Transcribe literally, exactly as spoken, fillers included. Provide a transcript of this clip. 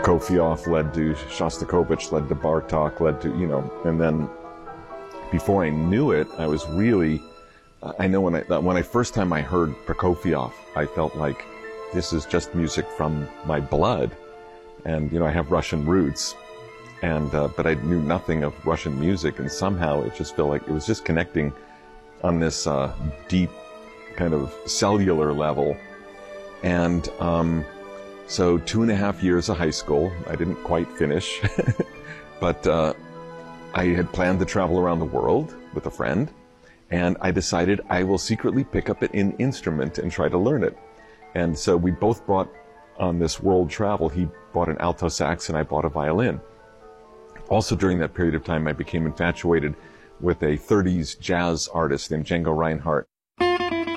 Prokofiev led to Shostakovich, led to Bartok, led to, you know, and then before I knew it, I was really, I know when I, when I first time I heard Prokofiev, I felt like this is just music from my blood. And, you know, I have Russian roots, and, uh, but I knew nothing of Russian music, and somehow it just felt like it was just connecting on this, uh, deep kind of cellular level. And, um, so two and a half years of high school, I didn't quite finish, but, uh, I had planned to travel around the world with a friend, and I decided I will secretly pick up an instrument and try to learn it. And so we both brought on this world travel. He bought an alto sax and I bought a violin. Also during that period of time, I became infatuated with a thirties jazz artist named Django Reinhardt.